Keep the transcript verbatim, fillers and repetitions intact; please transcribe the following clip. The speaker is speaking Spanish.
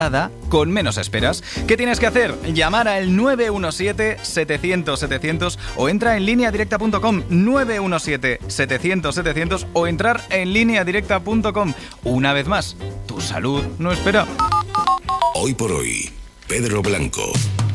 con menos esperas. ¿Qué tienes que hacer? Llamar al nueve uno siete, setecientos, setecientos o entra en línea directa punto com, nueve uno siete, setecientos, setecientos o entrar en línea directa punto com. Una vez más, tu salud no espera. Hoy por hoy, Pedro Blanco.